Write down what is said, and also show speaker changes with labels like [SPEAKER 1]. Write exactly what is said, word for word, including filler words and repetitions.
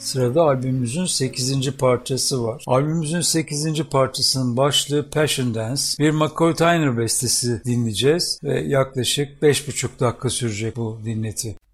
[SPEAKER 1] Sırada albümümüzün sekizinci parçası var. Albümümüzün sekizinci parçasının başlığı Passion Dance. Bir McCoy Tyner bestesi dinleyeceğiz ve yaklaşık beş buçuk dakika sürecek bu dinleti.